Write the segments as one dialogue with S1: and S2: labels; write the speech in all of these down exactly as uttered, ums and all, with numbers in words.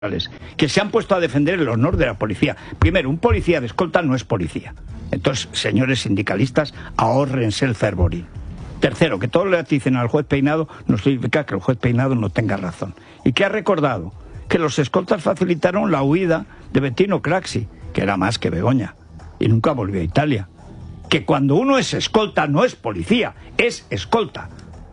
S1: que se han puesto a defender el honor de la policía. Primero, un policía de escolta no es policía. Entonces, señores sindicalistas, ahórrense el fervorín. Tercero, que todos le dicen al juez Peinado no significa que el juez Peinado no tenga razón. Y que ha recordado que los escoltas facilitaron la huida de Bettino Craxi, que era más que Begoña, y nunca volvió a Italia. Que cuando uno es escolta no es policía, es escolta.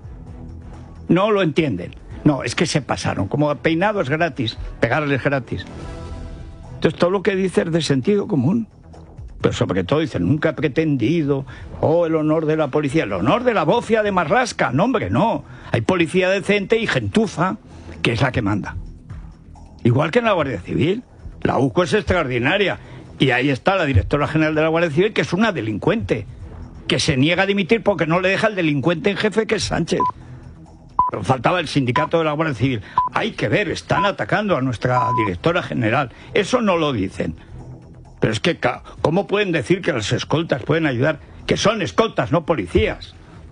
S1: No lo entienden. No, es que se pasaron. Como Peinado es gratis, pegarles gratis. Entonces todo lo que dice es de sentido común. Pero sobre todo dicen, nunca he pretendido, oh, el honor de la policía, el honor de la bofia de Marrasca. No, hombre, no. Hay policía decente y gentuza, que es la que manda. Igual que en la Guardia Civil. La U C O es extraordinaria. Y ahí está la directora general de la Guardia Civil, que es una delincuente, que se niega a dimitir porque no le deja el delincuente en jefe, que es Sánchez. Pero faltaba el sindicato de la Guardia Civil. Hay que ver, están atacando a nuestra directora general. Eso no lo dicen. Pero es que, ¿cómo pueden decir que las escoltas pueden ayudar? Que son escoltas, no policías.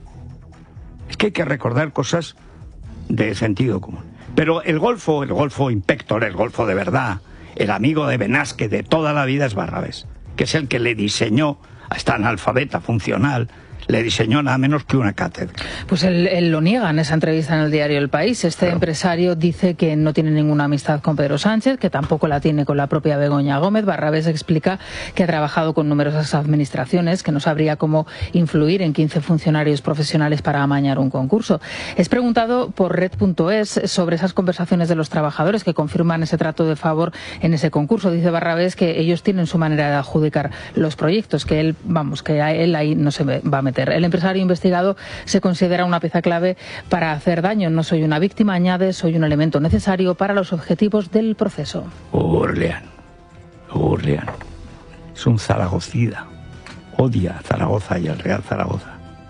S1: Es que hay que recordar cosas de sentido común. Pero el Golfo, el Golfo Inspector, el Golfo de verdad, el amigo de Benasque de toda la vida es Barrabés, que es el que le diseñó, a esta analfabeta funcional, le diseñó nada menos que una cátedra.
S2: Pues él, él lo niega en esa entrevista en el diario El País. Este Pero... empresario dice que no tiene ninguna amistad con Pedro Sánchez, que tampoco la tiene con la propia Begoña Gómez. Barrabés explica que ha trabajado con numerosas administraciones, que no sabría cómo influir en quince funcionarios profesionales para amañar un concurso. Es preguntado por Red punto es sobre esas conversaciones de los trabajadores que confirman ese trato de favor en ese concurso. Dice Barrabés que ellos tienen su manera de adjudicar los proyectos, que él, vamos, que a él ahí no se va a meter. El empresario investigado se considera una pieza clave para hacer daño. No soy una víctima, añade, soy un elemento necesario para los objetivos del proceso.
S1: Gurlian, Gurlian, es un zaragocida. Odia a Zaragoza y al Real Zaragoza.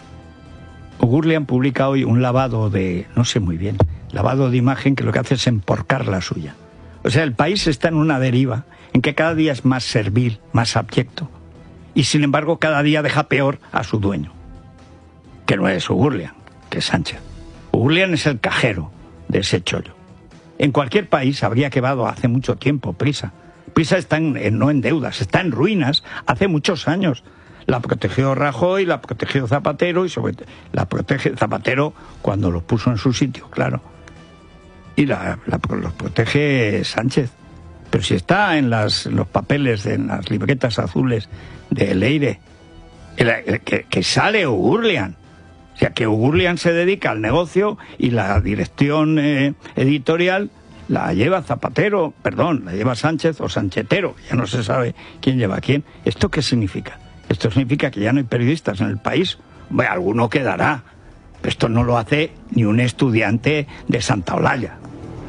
S1: Gurlian publica hoy un lavado de, no sé muy bien, lavado de imagen que lo que hace es emporcar la suya. O sea, el país está en una deriva en que cada día es más servil, más abyecto. Y sin embargo cada día deja peor a su dueño, que no es Gurlian, que es Sánchez. Gurlian es el cajero de ese chollo. En cualquier país habría quedado hace mucho tiempo Prisa. Prisa está en, en, no en deudas, está en ruinas hace muchos años. La protegió Rajoy, la protegió Zapatero y sobre todo la protege Zapatero cuando los puso en su sitio, claro. Y la, la, los protege Sánchez. Pero si está en las, los papeles, en las libretas azules de Leire, el, el, que, que sale Gurlian. O sea, que Gurlian se dedica al negocio y la dirección eh, editorial la lleva Zapatero, perdón, la lleva Sánchez o Sanchetero, ya no se sabe quién lleva a quién. ¿Esto qué significa? Esto significa que ya no hay periodistas en el país. Bueno, alguno quedará, pero esto no lo hace ni un estudiante de Santa Olalla.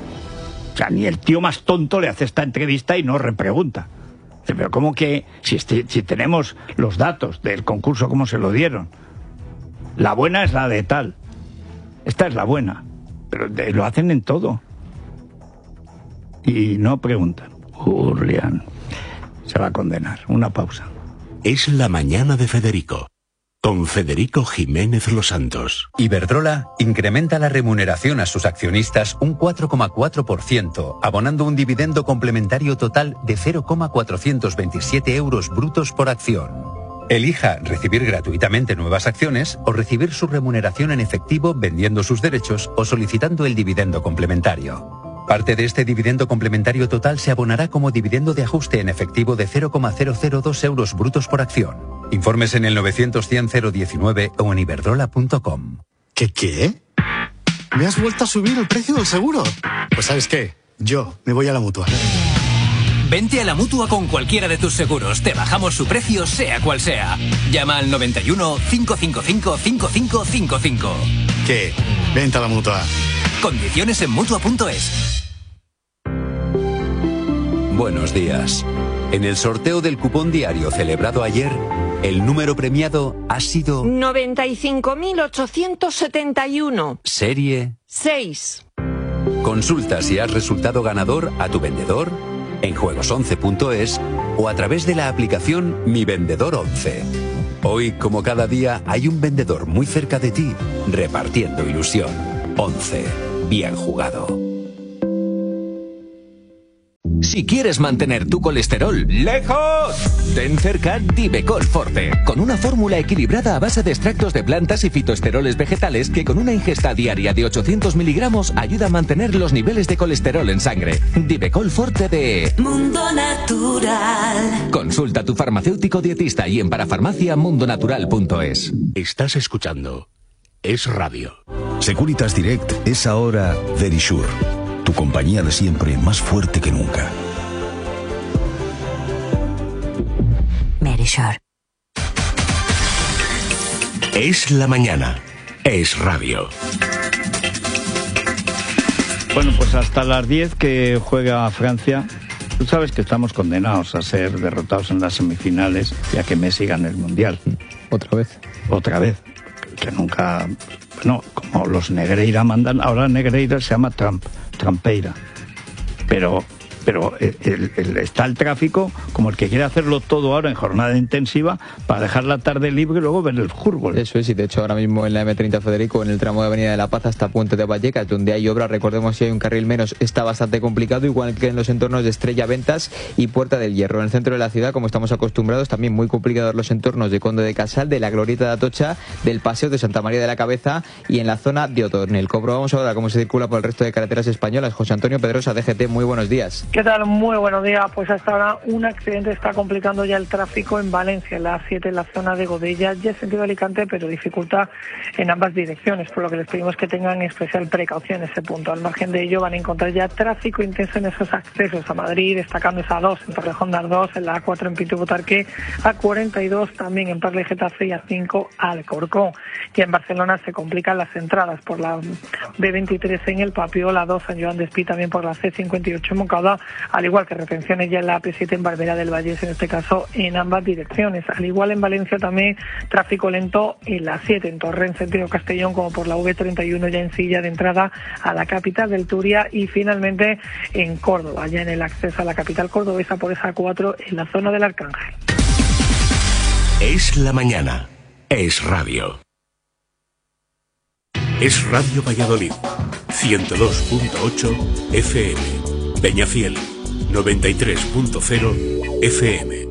S1: O sea, ni el tío más tonto le hace esta entrevista y no repregunta. Pero ¿cómo que si, si tenemos los datos del concurso, cómo se lo dieron? La buena es la de tal. Esta es la buena. Pero de, lo hacen en todo. Y no preguntan. Gurlian se va a condenar. Una pausa.
S3: Es la mañana de Federico. Con Federico Jiménez Los Santos.
S4: Iberdrola incrementa la remuneración a sus accionistas un cuatro coma cuatro por ciento, abonando un dividendo complementario total de cero coma cuatrocientos veintisiete euros brutos por acción. Elija recibir gratuitamente nuevas acciones o recibir su remuneración en efectivo vendiendo sus derechos o solicitando el dividendo complementario. Parte de este dividendo complementario total se abonará como dividendo de ajuste en efectivo de cero coma cero cero dos euros brutos por acción. Informes en el novecientos cien cero diecinueve o en iberdrola punto com.
S5: ¿Qué qué? ¿Me has vuelto a subir el precio del seguro? Pues ¿sabes qué? Yo me voy a la Mutua.
S6: Vente a la Mutua con cualquiera de tus seguros. Te bajamos su precio, sea cual sea. Llama al noventa y uno, cinco cinco cinco, cinco cinco cinco cinco.
S5: ¿Qué? Vente a la Mutua.
S6: Condiciones en Mutua punto es.
S4: Buenos días. En el sorteo del cupón diario celebrado ayer, el número premiado ha sido
S7: noventa y cinco mil ochocientos setenta y uno.
S4: Serie
S7: seis.
S4: Consulta si has resultado ganador a tu vendedor, en juegos once punto es o a través de la aplicación Mi Vendedor once. Hoy, como cada día, hay un vendedor muy cerca de ti, repartiendo ilusión. once. Bien jugado.
S8: Si quieres mantener tu colesterol lejos, ten cerca Divecol Forte, con una fórmula equilibrada a base de extractos de plantas y fitoesteroles vegetales que con una ingesta diaria de ochocientos miligramos ayuda a mantener los niveles de colesterol en sangre. Divecol Forte de
S9: Mundo Natural.
S8: Consulta a tu farmacéutico dietista y en parafarmacia mundonatural punto es.
S3: Estás escuchando Es Radio.
S10: Securitas Direct es ahora Verisure, tu compañía de siempre más fuerte que nunca.
S9: Verisure.
S3: Es la mañana. Es Radio.
S1: Bueno, pues hasta las diez que juega Francia. Tú sabes que estamos condenados a ser derrotados en las semifinales y a que Messi gane el Mundial.
S11: ¿Otra vez?
S1: Otra vez. Que nunca... Bueno, como los Negreira mandan... Ahora Negreira se llama Trump, Trumpeira. Pero... Pero el, el, está el tráfico como el que quiere hacerlo todo ahora en jornada intensiva para dejar la tarde libre y luego ver el fútbol.
S11: Eso es, y de hecho ahora mismo en la eme treinta Federico, en el tramo de Avenida de la Paz hasta Puente de Vallecas, donde hay obra, recordemos si hay un carril menos, está bastante complicado, igual que en los entornos de Estrella Ventas y Puerta del Hierro. En el centro de la ciudad, como estamos acostumbrados, también muy complicados los entornos de Conde de Casal, de la Glorieta de Atocha, del Paseo de Santa María de la Cabeza y en la zona de Otornel. Comprobamos ahora cómo se circula por el resto de carreteras españolas. José Antonio Pedrosa, D G T, muy buenos días.
S12: ¿Qué tal? Muy buenos días. Pues hasta ahora un accidente está complicando ya el tráfico en Valencia, en la A siete, en la zona de Godella, ya en sentido Alicante, pero dificulta en ambas direcciones, por lo que les pedimos que tengan especial precaución en ese punto. Al margen de ello van a encontrar ya tráfico intenso en esos accesos a Madrid, destacando esa dos en Torrejón de Ardoz, en la A cuatro en Pinto Butarque, A cuarenta y dos también en Parla y Getafe y A cinco Alcorcón. Y en Barcelona se complican las entradas por la B veintitrés en El Papio, la dos en Joan Despí, también por la C cincuenta y ocho en Moncada, al igual que retenciones ya en la A P siete en Barberá del Vallés, en este caso en ambas direcciones. Al igual en Valencia también tráfico lento en la siete en Torrent sentido Castellón, como por la V treinta y uno ya en Silla de entrada a la capital del Turia, y finalmente en Córdoba, ya en el acceso a la capital cordobesa por esa cuatro en la zona del Arcángel.
S3: Es la mañana. Es Radio. Es Radio Valladolid. ciento dos punto ocho F M. Peñafiel. noventa y tres punto cero F M.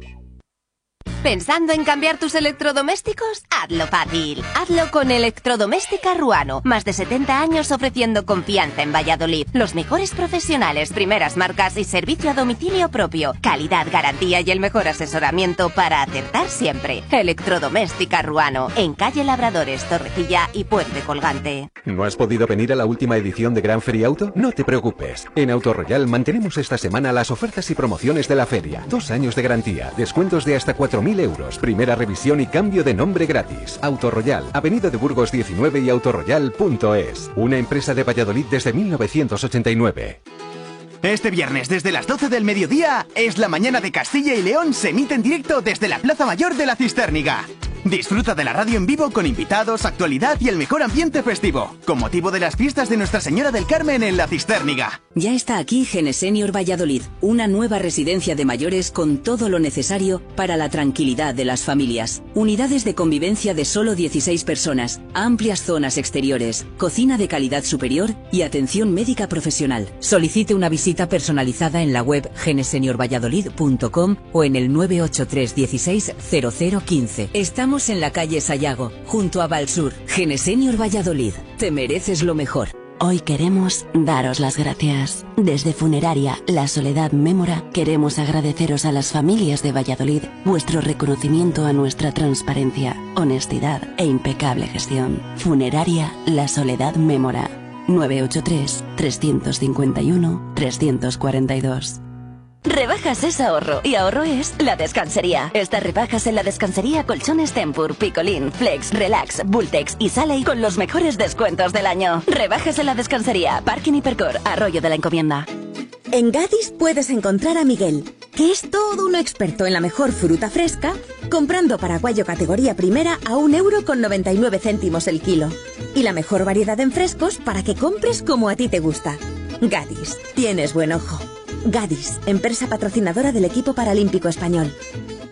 S13: ¿Pensando en cambiar tus electrodomésticos? Hazlo fácil. Hazlo con Electrodoméstica Ruano. Más de setenta años ofreciendo confianza en Valladolid. Los mejores profesionales, primeras marcas y servicio a domicilio propio. Calidad, garantía y el mejor asesoramiento para acertar siempre. Electrodoméstica Ruano. En calle Labradores, Torrecilla y Puente Colgante.
S14: ¿No has podido venir a la última edición de Gran Feria Auto? No te preocupes. En Auto Royal mantenemos esta semana las ofertas y promociones de la feria. Dos años de garantía, descuentos de hasta cuatro mil euros, primera revisión y cambio de nombre gratis. Auto Royal, Avenida de Burgos diecinueve y autoroyal punto es. Una empresa de Valladolid desde mil novecientos ochenta y nueve.
S15: Este viernes desde las doce del mediodía es la mañana de Castilla y León, se emite en directo desde la Plaza Mayor de la Cisterniga. Disfruta de la radio en vivo con invitados, actualidad y el mejor ambiente festivo, con motivo de las fiestas de Nuestra Señora del Carmen en la Cisterniga.
S16: Ya está aquí Genesenior Valladolid, una nueva residencia de mayores con todo lo necesario para la tranquilidad de las familias. Unidades de convivencia de solo dieciséis personas, amplias zonas exteriores, cocina de calidad superior y atención médica profesional. Solicite una visita personalizada en la web genesenior valladolid punto com o en el nueve ocho tres dieciséis cero cero quince. Estamos en la calle Sayago, junto a Valsur. Genesenior Valladolid, te mereces lo mejor.
S17: Hoy queremos daros las gracias. Desde Funeraria La Soledad Mémora queremos agradeceros a las familias de Valladolid vuestro reconocimiento a nuestra transparencia, honestidad e impecable gestión. Funeraria La Soledad Mémora. nueve ocho tres tres cinco uno tres cuatro dos.
S13: Rebajas es ahorro, y ahorro es La Descansería. Estas rebajas en La Descansería: colchones Tempur, Picolín, Flex, Relax, Bultex y Saley con los mejores descuentos del año. Rebajas en La Descansería, Parking Hipercor, Arroyo de la Encomienda.
S18: En Gadis puedes encontrar a Miguel, que es todo un experto en la mejor fruta fresca, comprando paraguayo categoría primera a un euro con noventa y nueve céntimos el kilo. Y la mejor variedad en frescos para que compres como a ti te gusta. Gadis, tienes buen ojo. Gadis, empresa patrocinadora del equipo paralímpico español.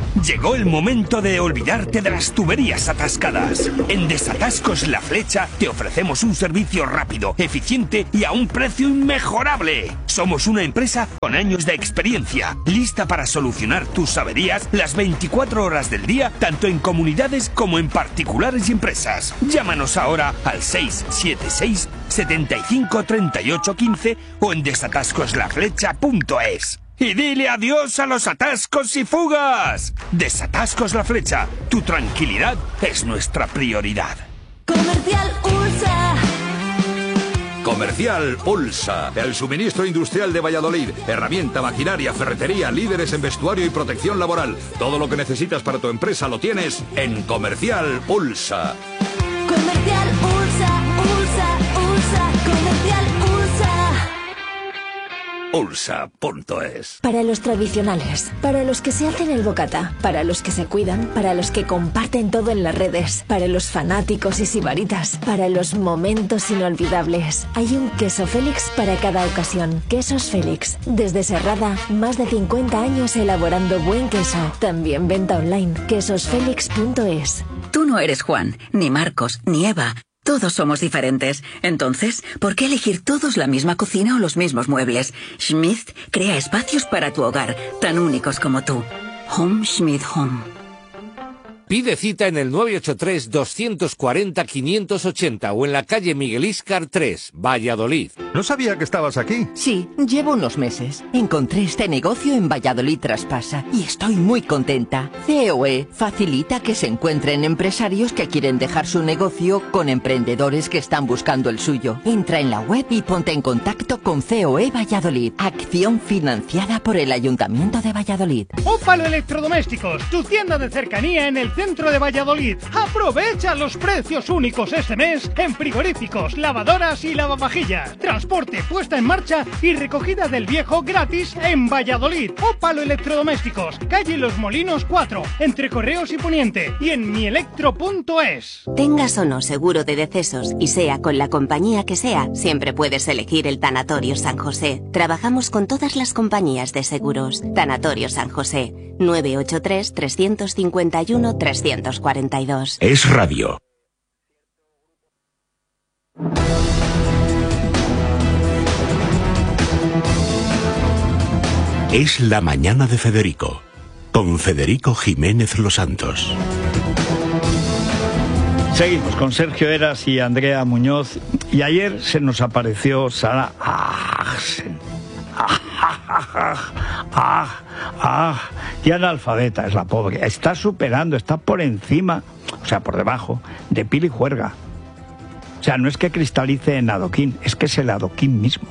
S19: Llegó el momento de olvidarte de las tuberías atascadas. En Desatascos La Flecha te ofrecemos un servicio rápido, eficiente y a un precio inmejorable. Somos una empresa con años de experiencia, lista para solucionar tus averías las veinticuatro horas del día, tanto en comunidades como en particulares y empresas. Llámanos ahora al seis siete seis, setenta y cinco, treinta y ocho, quince o en desatascos la flecha punto es. Y dile adiós a los atascos y fugas. Desatascos La Flecha. Tu tranquilidad es nuestra prioridad.
S9: Comercial Ulsa.
S20: Comercial Ulsa, el suministro industrial de Valladolid. Herramienta, maquinaria, ferretería, líderes en vestuario y protección laboral. Todo lo que necesitas para tu empresa lo tienes en Comercial Ulsa.
S9: Comercial Ulsa, Ulsa, Ulsa, Comercial Ulsa.
S20: Ulsa punto es.
S21: Para los tradicionales, para los que se hacen el bocata, para los que se cuidan, para los que comparten todo en las redes, para los fanáticos y sibaritas, para los momentos inolvidables. Hay un queso Félix para cada ocasión. Quesos Félix. Desde Serrada, más de cincuenta años elaborando buen queso. También venta online. quesos félix punto es.
S22: Tú no eres Juan, ni Marcos, ni Eva. Todos somos diferentes. Entonces, ¿por qué elegir todos la misma cocina o los mismos muebles? Schmidt crea espacios para tu hogar, tan únicos como tú. Home Schmidt Home.
S23: Pide cita en el nueve ocho tres, dos cuatro cero, cinco ochenta o en la calle Miguel Íscar tres, Valladolid.
S24: No sabía que estabas aquí.
S7: Sí, llevo unos meses. Encontré este negocio en Valladolid Traspasa y estoy muy contenta. C O E facilita que se encuentren empresarios que quieren dejar su negocio con emprendedores que están buscando el suyo. Entra en la web y ponte en contacto con C O E Valladolid. Acción financiada por el Ayuntamiento de Valladolid.
S25: Ópalo Electrodomésticos, tu tienda de cercanía en el centro de Valladolid. Aprovecha los precios únicos este mes en frigoríficos, lavadoras y lavavajillas. Transporte, puesta en marcha y recogida del viejo gratis en Valladolid. Ópalo Electrodomésticos, calle Los Molinos cuatro, entre Correos y Poniente y en mielectro punto es.
S13: Tengas o no seguro de decesos y sea con la compañía que sea, siempre puedes elegir el Tanatorio San José. Trabajamos con todas las compañías de seguros. Tanatorio San José, nueve ocho tres, tres cinco uno, tres cuatro dos.
S3: Es radio. Es la mañana de Federico, con Federico Jiménez Los Santos.
S1: Seguimos con Sergio Eras y Andrea Muñoz. Y ayer se nos apareció Sara Ahsen. Ah, ah, ah, ah, ah, y analfabeta es la pobre. Está superando, está por encima, o sea, por debajo, de Pili Juerga. O sea, no es que cristalice en adoquín, es que es el adoquín mismo.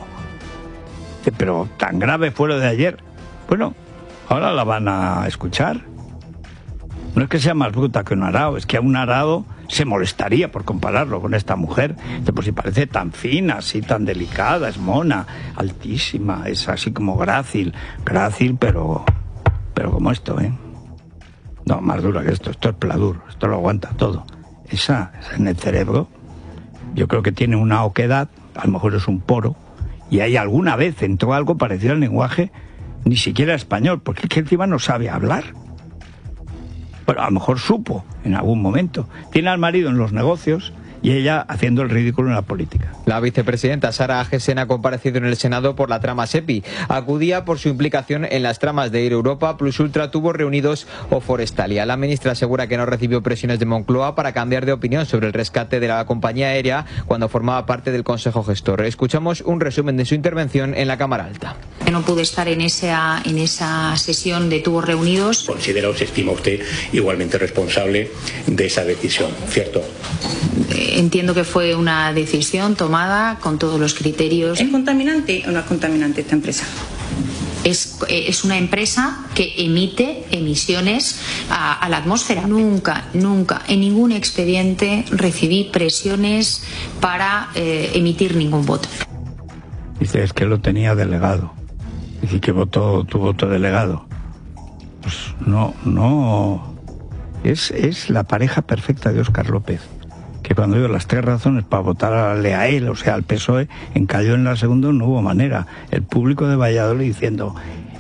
S1: Pero tan grave fue lo de ayer. Bueno, ahora la van a escuchar. No es que sea más bruta que un arao, es que a un arao se molestaría por compararlo con esta mujer. Pues si parece tan fina, así tan delicada, es mona, altísima, es así como grácil, grácil, pero pero como esto, ¿eh? No, más dura que esto, esto es pladur, esto lo aguanta todo. Esa, esa en el cerebro, yo creo que tiene una oquedad, a lo mejor es un poro, y ahí alguna vez entró algo parecido al lenguaje, ni siquiera español, porque es que encima no sabe hablar. Bueno, a lo mejor supo en algún momento. Tiene al marido en los negocios y ella haciendo el ridículo en la política.
S11: La vicepresidenta Sara Ahsen ha comparecido en el Senado por la trama SEPI. Acudía por su implicación en las tramas de Air Europa, Plus Ultra, Tubos Reunidos o Forestalia. La ministra asegura que no recibió presiones de Moncloa para cambiar de opinión sobre el rescate de la compañía aérea cuando formaba parte del Consejo Gestor. Escuchamos un resumen de su intervención en la Cámara Alta.
S26: No pude estar en esa, en esa sesión de Tubos Reunidos.
S27: ¿Considera o se estima usted igualmente responsable de esa decisión, cierto?
S26: Entiendo que fue una decisión tomada con todos los criterios.
S28: ¿Es contaminante o no es contaminante esta empresa?
S26: Es, es una empresa que emite emisiones a, a la atmósfera. Nunca, nunca, en ningún expediente recibí presiones para eh, emitir ningún voto.
S1: Dice, es que lo tenía delegado. Dice que votó tu voto delegado. Pues no, no. Es, es la pareja perfecta de Óscar López, que cuando dio las tres razones para votarle a él, o sea, al P S O E, encalló en la segunda, no hubo manera. El público de Valladolid diciendo,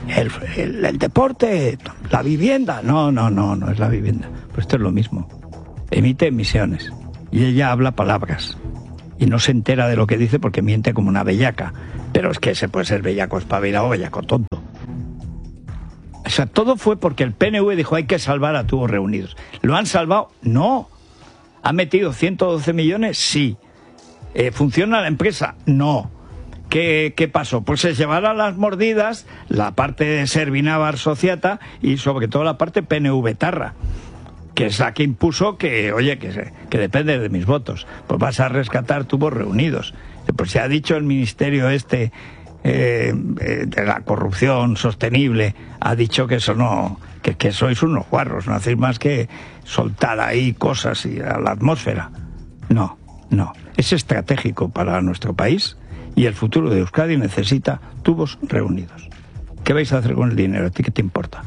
S1: el, el, el deporte, la vivienda. No, no, no, no es la vivienda. Pues esto es lo mismo. Emite emisiones y ella habla palabras y no se entera de lo que dice porque miente como una bellaca. Pero es que se puede ser bellaco espabilado o bellaco tonto. O sea, todo fue porque el P N V dijo hay que salvar a Tubos Reunidos. ¿Lo han salvado? No. ¿Han metido ciento doce millones? Sí. Eh, ¿Funciona la empresa? No. ¿Qué, ¿Qué pasó? Pues se llevaron las mordidas la parte de Servinavar Sociata y sobre todo la parte P N V Tarra, que es la que impuso que, oye, que, que depende de mis votos. Pues vas a rescatar Tubos Reunidos. Pues se ha dicho el ministerio este eh, eh, de la corrupción sostenible, ha dicho que eso no, que, que sois unos guarros, no hacéis más que soltar ahí cosas y a la atmósfera. No, no. Es estratégico para nuestro país y el futuro de Euskadi necesita Tubos Reunidos. ¿Qué vais a hacer con el dinero? ¿A ti qué te importa?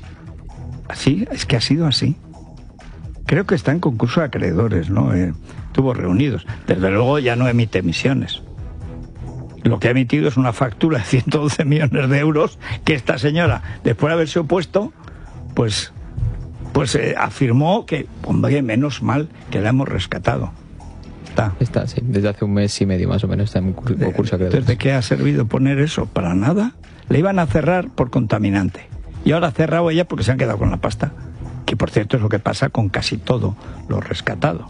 S1: Así, es que ha sido así. Creo que está en concurso de acreedores, ¿no? Eh, Tubos Reunidos. Desde luego ya no emite emisiones. Lo que ha emitido es una factura de ciento doce millones de euros que esta señora, después de haberse opuesto, pues, pues eh, afirmó que, hombre, menos mal que la hemos rescatado. Está.
S11: Está, sí. Desde hace un mes y medio más o menos está en concurso de acreedores.
S1: ¿De qué ha servido poner eso? Para nada. Le iban a cerrar por contaminante. Y ahora ha cerrado ella porque se han quedado con la pasta. Que por cierto es lo que pasa con casi todo lo rescatado.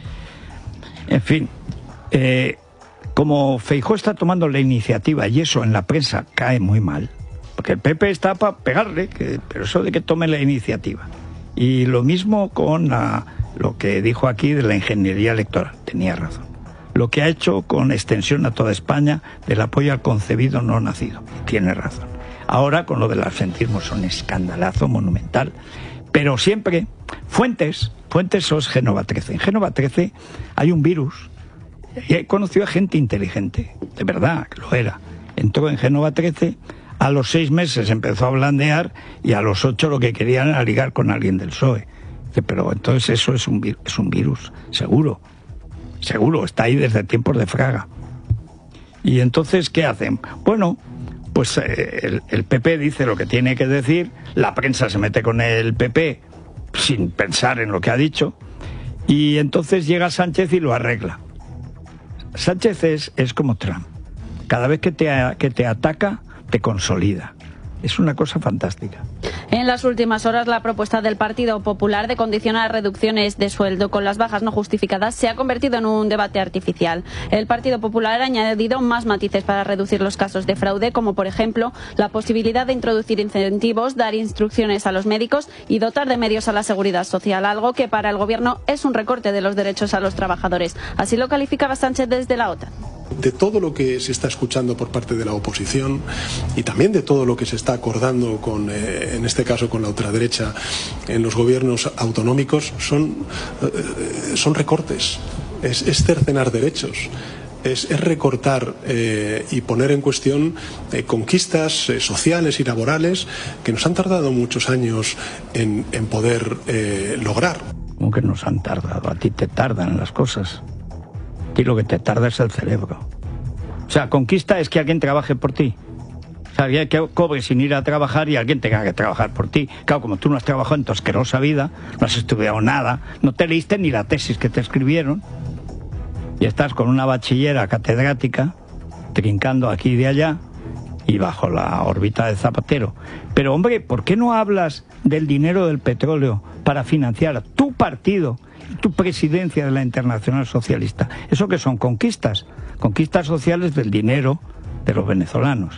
S1: En fin, eh, como Feijóo está tomando la iniciativa y eso en la prensa cae muy mal, porque el P P está para pegarle, que, pero eso de que tome la iniciativa. Y lo mismo con la, lo que dijo aquí de la ingeniería electoral, tenía razón. Lo que ha hecho con extensión a toda España del apoyo al concebido no nacido, tiene razón. Ahora con lo del absentismo es un escandalazo monumental. Pero siempre, Fuentes, Fuentes es Génova trece. En Génova trece hay un virus. Y he conocido a gente inteligente, de verdad, que lo era. Entró en Génova trece, a los seis meses empezó a blandear y a los ocho lo que querían era ligar con alguien del P S O E. Dice, pero entonces eso es un, vir es un virus, seguro. Seguro, está ahí desde tiempos de Fraga. Y entonces, ¿qué hacen? Bueno, pues eh, el, el P P dice lo que tiene que decir, la prensa se mete con el P P sin pensar en lo que ha dicho, y entonces llega Sánchez y lo arregla. Sánchez es, es como Trump. Cada vez que te, que te ataca, te consolida. Es una cosa fantástica.
S2: En las últimas horas, la propuesta del Partido Popular de condicionar reducciones de sueldo con las bajas no justificadas se ha convertido en un debate artificial. El Partido Popular ha añadido más matices para reducir los casos de fraude, como por ejemplo la posibilidad de introducir incentivos, dar instrucciones a los médicos y dotar de medios a la seguridad social, algo que para el Gobierno es un recorte de los derechos a los trabajadores. Así lo calificaba Sánchez desde la OTAN.
S4: De todo lo que se está escuchando por parte de la oposición y también de todo lo que se está acordando con, eh, en este caso con la ultraderecha en los gobiernos autonómicos son, eh, son recortes, es, es cercenar derechos. Es, es recortar eh, y poner en cuestión eh, conquistas eh, sociales y laborales que nos han tardado muchos años en, en poder eh, lograr.
S1: ¿Cómo que nos han tardado? A ti te tardan las cosas. A ti lo que te tarda es el cerebro. O sea, conquista es que alguien trabaje por ti. O sea, que cobres sin ir a trabajar y alguien tenga que trabajar por ti. Claro, como tú no has trabajado en tu asquerosa vida, no has estudiado nada, no te leíste ni la tesis que te escribieron, y estás con una bachillera catedrática, trincando aquí y de allá, y bajo la órbita de Zapatero. Pero, hombre, ¿por qué no hablas del dinero del petróleo para financiar tu partido, tu presidencia de la Internacional Socialista? ¿Eso qué son? Conquistas. Conquistas sociales del dinero de los venezolanos.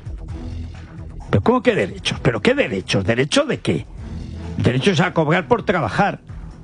S1: ¿Pero cómo que derechos? ¿Pero qué derechos? ¿Derecho de qué? Derechos a cobrar por trabajar.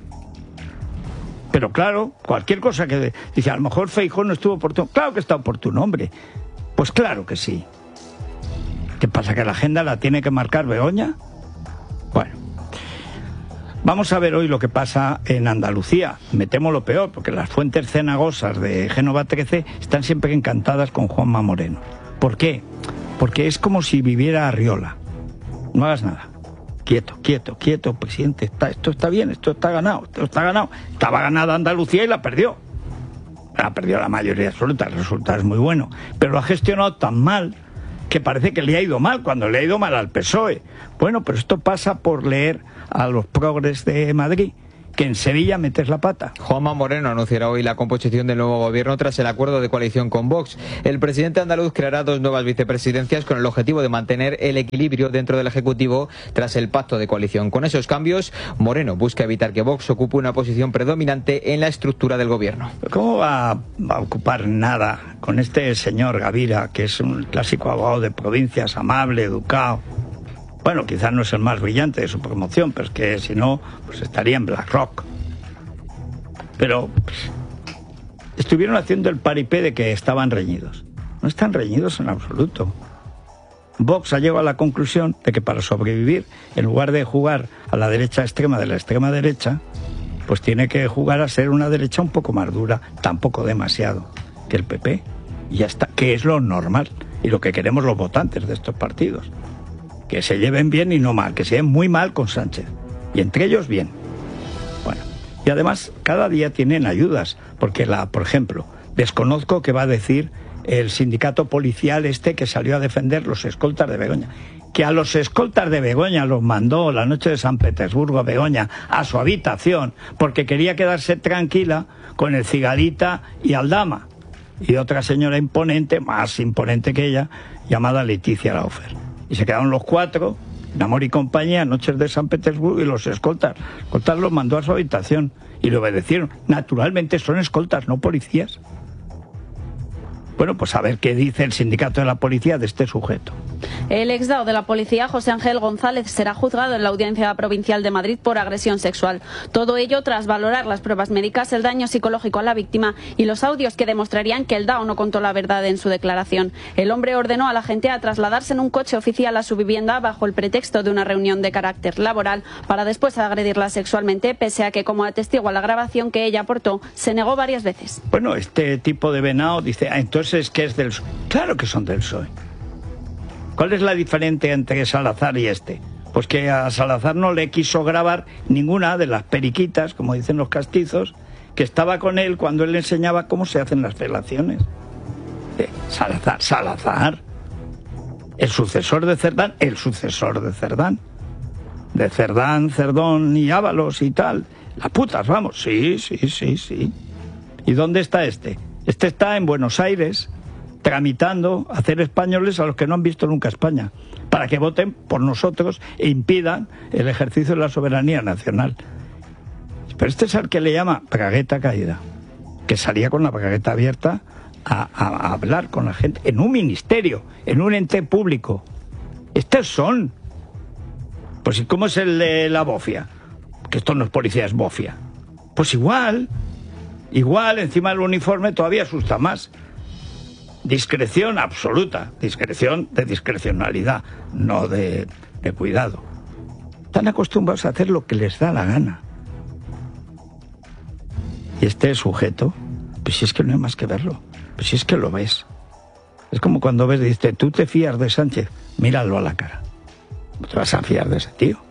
S1: Pero claro, cualquier cosa que... Dice, a lo mejor Feijóo no estuvo oportuno. Claro que está oportuno, hombre. Pues claro que sí. ¿Qué pasa? ¿Que la agenda la tiene que marcar Begoña? Bueno. Vamos a ver hoy lo que pasa en Andalucía. Me temo lo peor, porque las fuentes cenagosas de Génova trece están siempre encantadas con Juanma Moreno. ¿Por qué? Porque es como si viviera Arriola. No hagas nada. Quieto, quieto, quieto, presidente. Está, esto está bien, esto está ganado, esto está ganado. Estaba ganada Andalucía y la perdió. La perdió la mayoría absoluta, el resultado es muy bueno. Pero lo ha gestionado tan mal que parece que le ha ido mal, cuando le ha ido mal al P S O E. Bueno, pero esto pasa por leer a los progres de Madrid, que en Sevilla metes la pata.
S11: Juanma Moreno anunciará hoy la composición del nuevo gobierno tras el acuerdo de coalición con Vox. El presidente andaluz creará dos nuevas vicepresidencias con el objetivo de mantener el equilibrio dentro del Ejecutivo tras el pacto de coalición. Con esos cambios, Moreno busca evitar que Vox ocupe una posición predominante en la estructura del gobierno.
S1: ¿Cómo va a ocupar nada con este señor Gavira, que es un clásico abogado de provincias, amable, educado? Bueno, quizás no es el más brillante de su promoción, pero es que si no, pues estaría en BlackRock. Pero pues, estuvieron haciendo el paripé de que estaban reñidos. No están reñidos en absoluto. Vox ha llegado a la conclusión de que para sobrevivir, en lugar de jugar a la derecha extrema de la extrema derecha, pues tiene que jugar a ser una derecha un poco más dura, tampoco demasiado, que el P P. Y ya está, que es lo normal y lo que queremos los votantes de estos partidos. Que se lleven bien y no mal, que se lleven muy mal con Sánchez. Y entre ellos bien. Bueno, y además cada día tienen ayudas, porque, la, por ejemplo, desconozco qué va a decir el sindicato policial este que salió a defender los escoltas de Begoña. Que a los escoltas de Begoña los mandó la noche de San Petersburgo a Begoña a su habitación, porque quería quedarse tranquila con el Cigalita y Aldama. Y otra señora imponente, más imponente que ella, llamada Leticia Laufer. Y se quedaron los cuatro, en Amor y Compañía, Noches de San Petersburgo, y los escoltas. Escoltas los mandó a su habitación y le obedecieron. Naturalmente son escoltas, no policías. Bueno, pues a ver qué dice el sindicato de la policía de este sujeto.
S2: El exdao de la policía, José Ángel González, será juzgado en la Audiencia Provincial de Madrid por agresión sexual. Todo ello tras valorar las pruebas médicas, el daño psicológico a la víctima y los audios que demostrarían que el D A O no contó la verdad en su declaración. El hombre ordenó a la gente a trasladarse en un coche oficial a su vivienda bajo el pretexto de una reunión de carácter laboral para después agredirla sexualmente, pese a que, como atestigua la grabación que ella aportó, se negó varias veces.
S1: Bueno, este tipo de venado dice, ah, entonces que es del P S O E. Claro que son del P S O E. ¿Cuál es la diferencia entre Salazar y este? Pues que a Salazar no le quiso grabar ninguna de las periquitas, como dicen los castizos, que estaba con él cuando él le enseñaba cómo se hacen las felaciones. Eh, Salazar, Salazar. El sucesor de Cerdán, el sucesor de Cerdán. De Cerdán, Cerdón y Ábalos y tal. Las putas, vamos. Sí, sí, sí, sí. ¿Y dónde está este? Este está en Buenos Aires, tramitando hacer españoles a los que no han visto nunca España, para que voten por nosotros e impidan el ejercicio de la soberanía nacional. Pero este es al que le llama bragueta caída, que salía con la bragueta abierta a, a, a hablar con la gente, en un ministerio, en un ente público. Estos son. Pues ¿y cómo es el de la bofia? Que esto no es policía, es bofia. Pues igual, igual, encima del uniforme todavía asusta más. Discreción absoluta, discreción de discrecionalidad, no de, de cuidado. Están acostumbrados a hacer lo que les da la gana. Y este sujeto, pues si es que no hay más que verlo, pues si es que lo ves. Es como cuando ves, dices, tú te fías de Sánchez, míralo a la cara. No te vas a fiar de ese tío.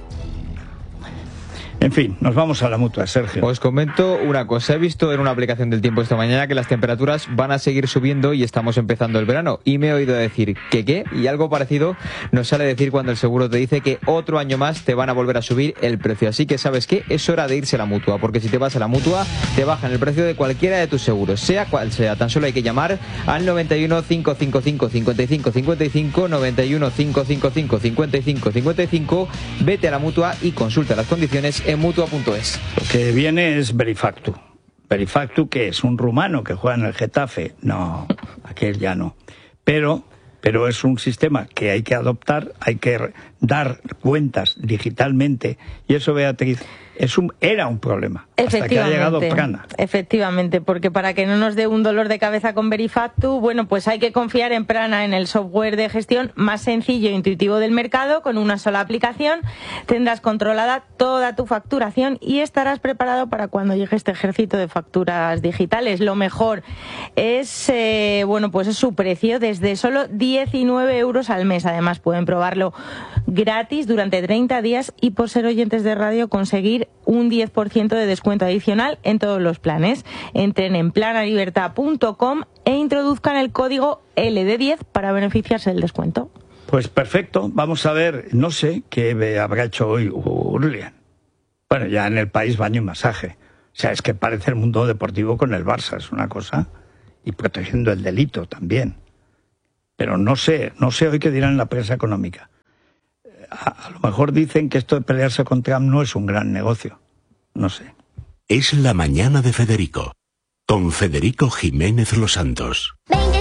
S1: En fin, nos vamos a la Mutua, Sergio.
S11: Os comento una cosa. He visto en una aplicación del tiempo esta mañana que las temperaturas van a seguir subiendo y estamos empezando el verano. Y me he oído decir que qué, y algo parecido nos sale decir cuando el seguro te dice que otro año más te van a volver a subir el precio. Así que, ¿sabes qué? Es hora de irse a la Mutua, porque si te vas a la Mutua, te bajan el precio de cualquiera de tus seguros, sea cual sea. Tan solo hay que llamar al noventa y uno, cinco cinco cinco, cincuenta y cinco cincuenta y cinco, noventa y uno, cinco cinco cinco, cincuenta y cinco cincuenta y cinco, vete a la Mutua y consulta las condiciones en mutua punto es.
S1: Lo que viene es Verifactu. Verifactu, que es un rumano que juega en el Getafe. No, aquel ya no. Pero, pero es un sistema que hay que adoptar, hay que dar cuentas digitalmente. Y eso, Beatriz, es un, era un problema. Hasta que ha llegado Prana.
S5: Efectivamente, porque para que no nos dé un dolor de cabeza con Verifactu, bueno, pues hay que confiar en Prana, en el software de gestión más sencillo e intuitivo del mercado. Con una sola aplicación tendrás controlada toda tu facturación y estarás preparado para cuando llegue este ejército de facturas digitales. Lo mejor es, eh, bueno, pues es su precio, desde solo diecinueve euros al mes. Además pueden probarlo gratis durante treinta días y, por ser oyentes de radio, conseguir un diez por ciento de descuento adicional en todos los planes. Entren en planalibertad punto com e introduzcan el código L D diez para beneficiarse del descuento.
S1: Pues perfecto, vamos a ver, no sé qué habrá hecho hoy Urlian. Bueno, ya en El País baño y masaje. O sea, es que parece el mundo deportivo con el Barça, es una cosa. Y protegiendo el delito también. Pero no sé, no sé hoy qué dirán en la prensa económica. A, a lo mejor dicen que esto de pelearse con Trump no es un gran negocio. No sé.
S3: Es la mañana de Federico, con Federico Jiménez Los Santos.
S9: Venga.